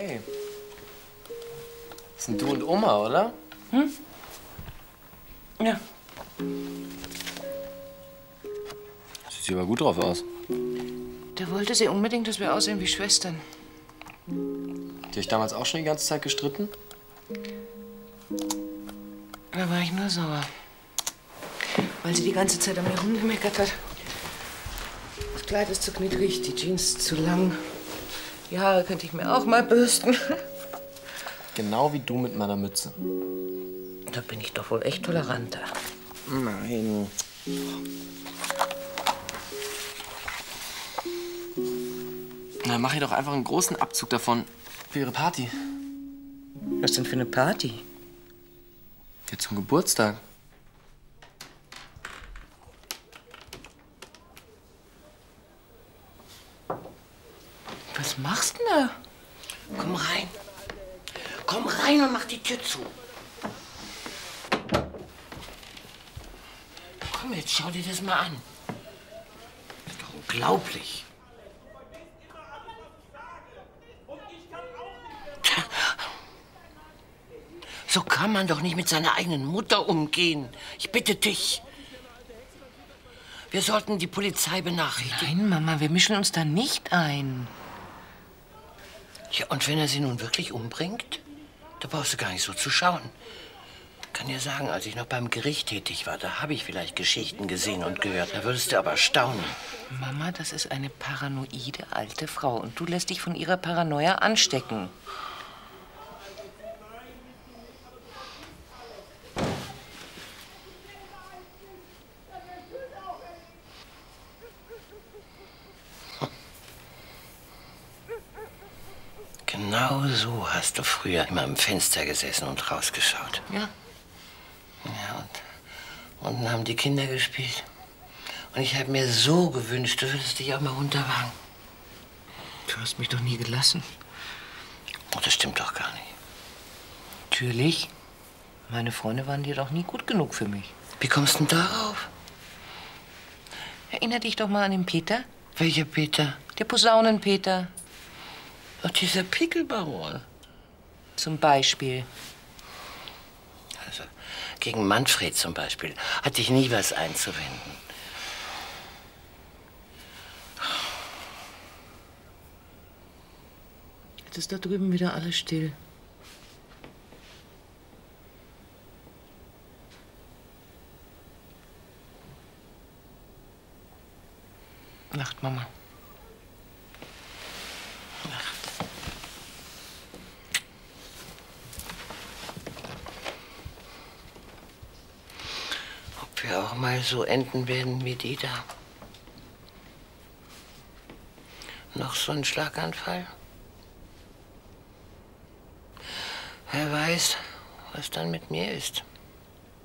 Hey. Das sind du und Oma, oder? Hm? Ja. Sieht aber gut drauf aus. Da wollte sie unbedingt, dass wir aussehen wie Schwestern. Habt ihr euch damals auch schon die ganze Zeit gestritten? Da war ich nur sauer. Weil sie die ganze Zeit an mir rumgemeckert hat. Das Kleid ist zu knittrig, die Jeans zu lang. Die Haare könnte ich mir auch mal bürsten. Genau wie du mit meiner Mütze. Da bin ich doch wohl echt toleranter. Nein. Na, mach ihr doch einfach einen großen Abzug davon. Für ihre Party. Was denn für eine Party? Ja, zum Geburtstag. Was machst du denn da? Komm rein. Komm rein und mach die Tür zu. Komm jetzt, schau dir das mal an. Das ist doch unglaublich. Tja. So kann man doch nicht mit seiner eigenen Mutter umgehen. Ich bitte dich. Wir sollten die Polizei benachrichtigen. Nein, Mama, wir mischen uns da nicht ein. Ja, und wenn er sie nun wirklich umbringt, da brauchst du gar nicht so zu schauen. Ich kann dir sagen, als ich noch beim Gericht tätig war, da habe ich vielleicht Geschichten gesehen und gehört. Da würdest du aber staunen. Mama, das ist eine paranoide alte Frau und du lässt dich von ihrer Paranoia anstecken. Genau so hast du früher immer am Fenster gesessen und rausgeschaut. Ja. Ja, und unten haben die Kinder gespielt. Und ich habe mir so gewünscht, du würdest dich auch mal runterwagen. Du hast mich doch nie gelassen. Oh, das stimmt doch gar nicht. Natürlich. Meine Freunde waren dir doch nie gut genug für mich. Wie kommst du denn darauf? Erinner dich doch mal an den Peter. Welcher Peter? Der Posaunenpeter. Ach, dieser Pickelbaron. Zum Beispiel. Also, gegen Manfred zum Beispiel hatte ich nie was einzuwenden. Jetzt ist da drüben wieder alles still. Nacht, Mama. Nacht. Ob wir auch mal so enden werden wie die da. Noch so ein Schlaganfall. Wer weiß, was dann mit mir ist.